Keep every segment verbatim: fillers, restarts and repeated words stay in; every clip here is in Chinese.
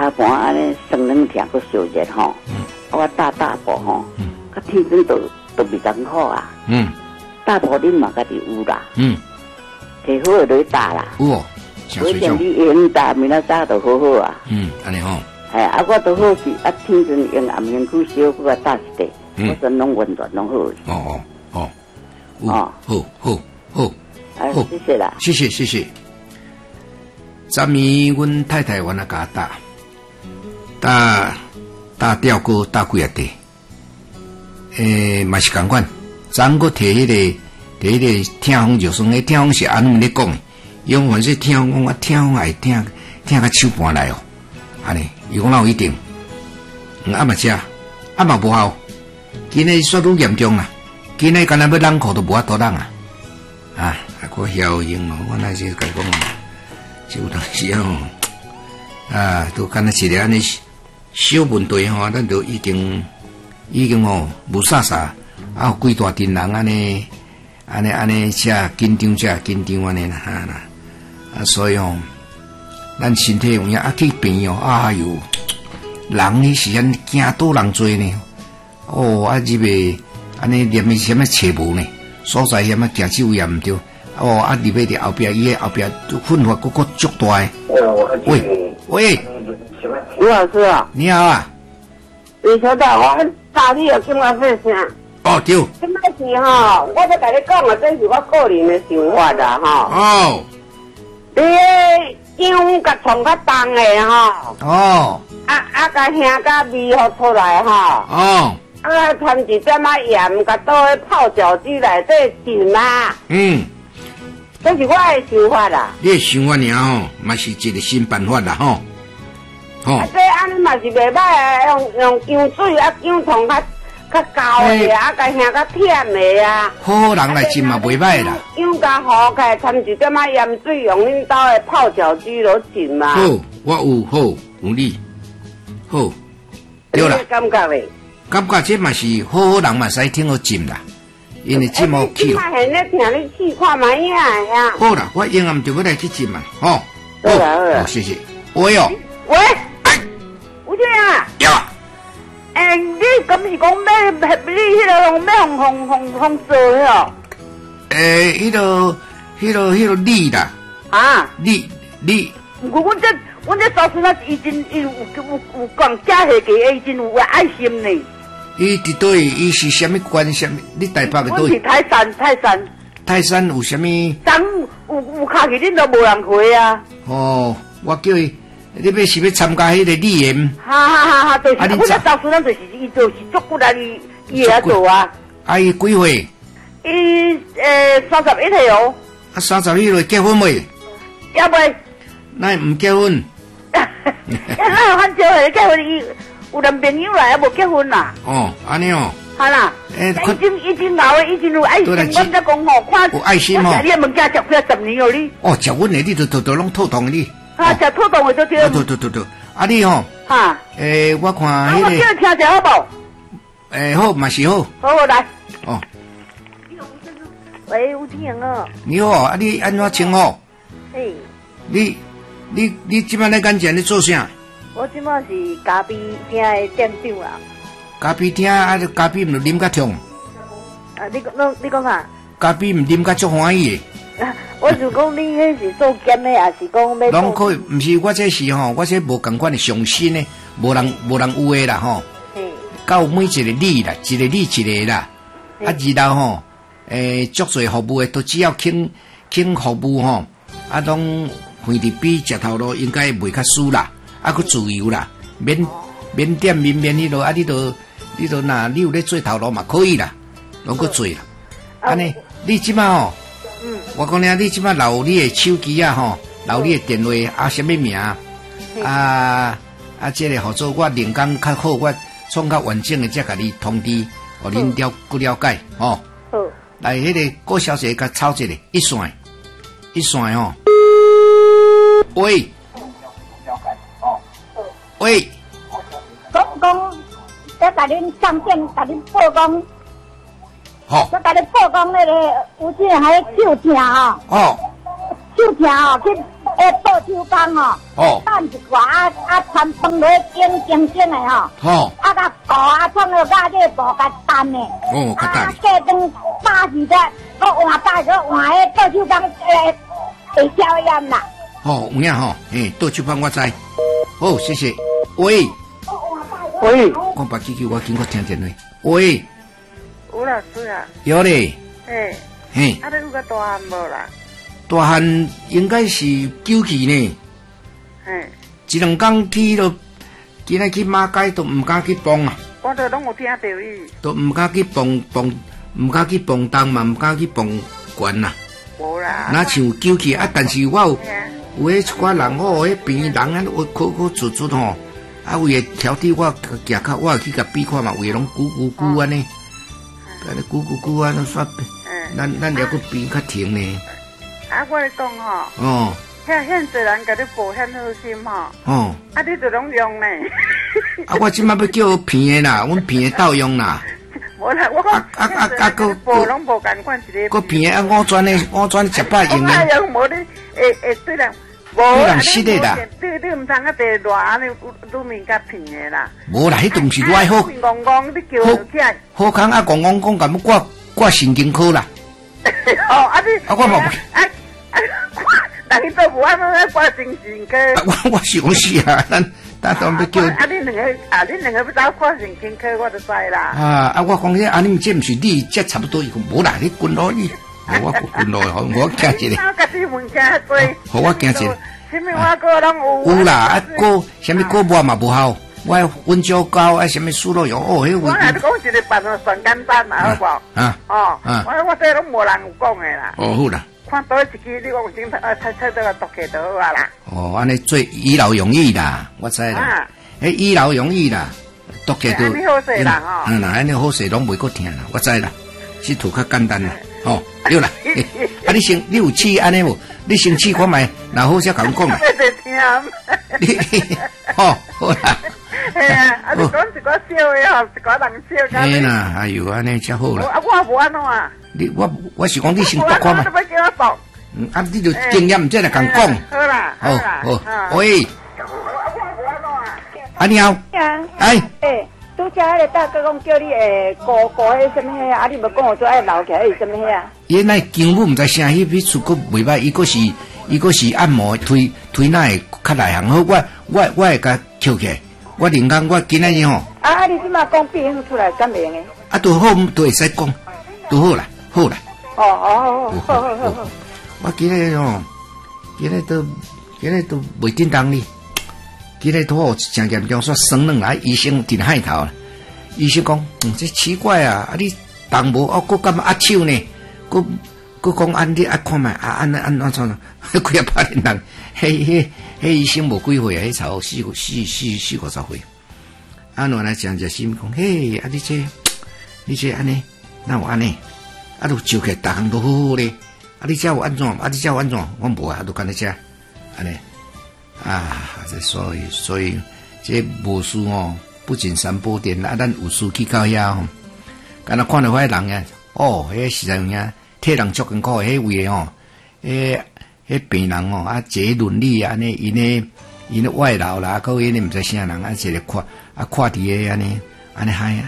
骹盘安尼酸软疼，佮烧热吼。嗯。我大大步吼。嗯。佮天真都都未艰苦啊。嗯。大步恁嘛家己有啦。嗯。摕好个落去打啦。有哦。我见你用打，明仔早就好好啊。嗯，安尼吼。哎，啊，我都好去，啊，天真用暗面去烧，佮我打一地，我说拢温暖拢好。哦哦哦。哦，好好好。好，谢谢啦。谢谢谢谢。昨暝阮太太原来甲我打，打打吊锅打几啊地，诶，嘛是共款。昨我摕迄个摕迄个听风就算，迄听风是安怎咧讲诶？因为凡是听风讲，我听风爱听听甲手盘来哦，安尼，伊讲哪有一定？啊嘛食，啊嘛无效，今日煞愈严重啦，今日干那要冷裤都无法度冷啊！啊，我效应哦，我那是甲伊讲。就有当时啊，啊，都干那一个安尼小问题吼，咱都已经已经吼无啥啥，啊，几大阵人安尼安尼安尼遮紧张遮紧张安尼啦，啊啦，啊，所以吼，咱身体有影啊去病哦，啊哟，人迄时阵惊多人多呢，哦，啊入去安尼连咩什么找无呢，所在什么行酒也毋对。哦，啊！入去伫后壁，伊个后壁奋发，佫佫足大诶。喂喂，刘老师啊，你好啊。你晓得我打你有今晚分享。哦，对。今摆是吼，我要甲你讲啊，这是我个人的想法啦，吼。哦。你姜甲葱较重诶，吼。哦。啊啊，甲香甲味互出来，吼。哦。啊，掺一点仔盐，甲倒去泡脚机内底浸啊。嗯。这是我的想法啦。你的想法尔吼，嘛是一个新办法啦吼。吼。啊，这安尼嘛是袂歹，用用姜水啊，姜葱较较高的啊，甲香较甜的啊。好人来浸嘛袂歹啦。姜甲好开，掺一点仔盐水，用恁兜的泡脚机落浸嘛。好，我有好有你，好。对啦。感觉嘞？感觉这嘛是好好人嘛，使听好浸啦。因为这么气，我现在听你试看嘛呀呀。好啦，我永暗就要来去浸嘛，吼。好啦好啦，谢谢。喂哦。喂。哎。有这啊？有啊。诶，你敢是讲要你迄个要红红红红做哦？诶，迄个、迄个、迄个李啦。啊。李李。不过阮这阮这嫂孙啊，伊真伊有有有讲假下个，伊真有爱心呢。伊伫倒位？伊是虾米关？虾米？你台北个倒位？我是泰山，泰山。泰山有虾米？山有有卡去，恁都无人去啊。哦，我叫伊，你要是要参加迄个理研？哈哈哈哈！就是，我这招孙咱就是伊就是足骨力，伊伊会做啊。啊，伊几岁？伊诶三十一岁哦。啊，三十一岁结婚未？也未。那唔结婚？那有很少诶，结婚伊。有男朋友啦，还无结婚啦。哦，安尼哦。哈啦，诶，已经已经老诶，已经有爱心。阮则讲吼，看有爱心吼。你诶物件食几十年哦，你。哦，食阮诶，你都都都拢透冻你。啊，食透冻诶都对。对对对对，啊你吼。哈。诶，我看迄个。我叫你听者好无？诶，好，嘛是好。好好来。哦。喂，吴天阳哦。你好，啊你安怎称呼？嘿。你你你即摆咧眼前咧做啥？我即摆是咖啡厅的店长啦。咖啡厅啊，咖啡唔啉甲痛。啊，你讲你讲啥？咖啡唔啉甲足欢喜的。啊，我就讲你迄是做兼的，还是讲要？拢可以，唔是我这是吼，我这无共款的上新的，无人无人有的啦吼。嗯。到每一个里啦，一个里一个啦。啊，二楼吼，诶，足侪服务的都只要肯肯服务吼，啊，拢费伫比食头路应该袂较输啦。啊，佮自由啦，免免点免免迄落，啊，你都你都若你有咧做头路嘛可以啦，拢佮做啦。安尼，你即摆吼，嗯，我讲咧，你即摆留你的手机啊吼，留你的电话啊，什么名啊？啊啊，这个合作我人工较好，我创较完整的才甲你通知，互恁了佮了解吼。好，来，迄个郭小姐甲抄一个一线，一线吼。喂。喂，讲讲，再甲恁上线，甲恁报讲，好，再甲恁报讲那个有这还手疼啊，哦，手疼啊，去诶，倒手工吼，哦，蛋一挂啊啊，穿饭落蒸蒸蒸的吼，哦，啊甲糊啊放落甲这布甲蛋的，哦，甲蛋，啊过汤打时的，搁换打个换迄倒手工诶，会消炎啦。 哦，有影吼，诶，倒手工我知，好，谢谢。喂， 喂， 我把机器我经过听电话。喂， 吴老师啊， 有咧， 嘿， 嘿， 啊，你有个大汉无啦？ 大汉应该是九期呢， 嘿， 一两工去咯，今仔去马街都唔敢去蹦啊， 我都拢有听到伊， 都唔敢去蹦蹦，唔敢去蹦东嘛，唔敢去蹦悬啦， 无啦， 那像九期啊，但是我有有迄一寡人哦，迄边人啊，我苦苦煮煮吼。啊，为个条底我行较，我去甲比看嘛，为个拢鼓鼓鼓安尼，安尼鼓鼓鼓安尼煞，咱咱了个比较停呢。 啊，我咧讲吼， 哦， 遐遐侪人甲你保险好心吼， 哦， 啊，你就拢用呢。 啊，我即摆要叫骗的啦，阮骗的盗用啦。 无啦，我讲啊啊啊，个保拢无共款一个。 个骗的啊，五转的五转十八用的。 我用无你，诶诶，对啦。无啦，是的啦。 你你唔通啊，第热安尼路面甲平的啦。 无啦，迄东西我好。 戆戆，你叫起来。 好康啊，戆戆讲，咁挂挂神经科啦。 哦，啊你。 啊我冇。啊啊，人去做无安尼挂神经科。 我我是讲是啊，咱咱当要叫。 啊，你两个啊，你两个要走挂神经科，我就知啦。 啊啊，我讲这啊，你这唔是你，这差不多，无啦，你滚落去。我滚落去，我惊一个。 我家己问惊多。 好，我惊一个。 什么我哥拢有？ 有啦，啊哥，什么锅巴嘛不好，我温椒膏啊，什么酥肉油，哦，迄我还是讲一个办法算简单啦，好不好？啊哦，我我这拢无人有讲的啦。 哦，好啦。 看多一支，你讲整啊，猜猜到个毒气就好啊啦。 哦，安尼最医疗容易啦，我知啦。诶，医疗容易啦，毒气都。 安尼好势啦吼。 嗯，安尼好势拢袂阁疼啦，我知啦，是图较简单啦。哦，对啦，啊，你先，你有试安尼无？你先试看卖，然后才甲阮讲啦。你，哦，好啦。 嘿啊，啊，你讲一个笑的吼，一个人笑。 嘿啦，哎呦，安尼才好啦。 啊，我无安怎啊？ 你我我是讲你先读看嘛。 我要叫我读。 嗯，啊，你就经验即来甲讲。 好啦，好啦。 好，喂。啊，你好。哎。 哎。拄则迄个大哥讲叫你诶，过过迄什么遐啊？你无讲我做爱留起来，是什么遐？ 伊那筋骨毋知啥，迄笔出骨袂歹，伊个是伊个是按摩推推那会较内行。好，我我我会甲翘起来。我另讲我今仔日吼。 啊啊！你即马讲变出来敢袂用诶？ 啊，都好，都会使讲，都好啦，好啦。 哦哦哦，好好好好。 我今日吼，今日都今日都袂叮当哩。今日肚真严重，说生冷来，医生真害头啦。医生讲，嗯，这奇怪啊，啊你动无，哦，佮干嘛压手呢？佮佮讲安你啊看卖，啊安安安怎？几啊百年人，迄迄迄医生无几岁啊，迄差四四四四五十岁。啊，原来讲只心讲，嘿，啊你这你这安尼，那有安尼，啊都照起来，逐项都好好咧。啊你这有安怎？啊你这有安怎？我无啊，都干咧这，安尼。啊，这所以所以这无事哦，不仅三宝殿啊，咱有事去到遐吼，敢若看到迄人啊，哦，迄实在有影，替人足艰苦，迄位吼，迄迄病人哦，啊，坐轮椅啊，安尼，因咧因咧外劳啦，个因咧毋知啥人啊，坐咧看啊，看伫个安尼，安尼嗨，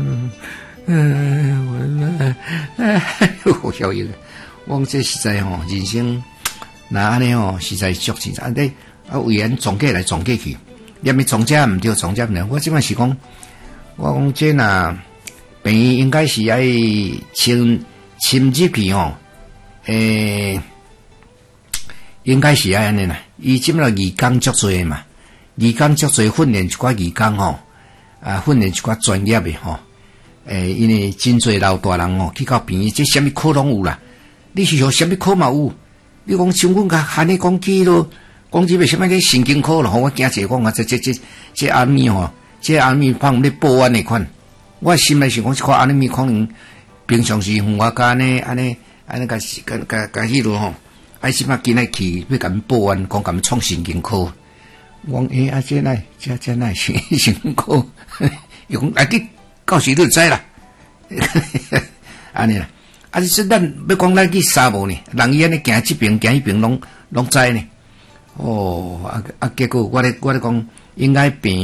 嗯，我好笑伊，我讲这实在吼，人生那安尼吼，实在足实在，安尼。啊，为人总结来总结去，因为总结毋对，总结毋对。我即摆是讲，我讲这若病院应该是爱深深入去吼，诶、欸，应该是爱安尼啦。伊即摆义工足多嘛，义工足多训练一寡义工吼，啊，训练一寡专业的吼，诶、欸，因为真侪老大人吼去到病院，这什么科拢有啦。你是说什么科嘛有？你讲像阮甲喊你讲起咯。讲即个什么个神经科咯，我惊者讲啊，这这这这阿咪吼，这阿咪放咧报案的款，我心内想讲，这款阿咪可能平常时互我家呢，安尼安尼甲甲甲甲迄落吼，啊，即摆今仔去要甲伊报案，讲甲伊创神经科，我讲诶，啊，这乃这这乃神神经科，伊讲啊，你到时你就知啦，安尼啦，啊，是咱要讲咱去沙漠呢，人伊安尼行即边行迄边，拢拢知呢。 哦，啊啊，结果我咧我咧讲，应该病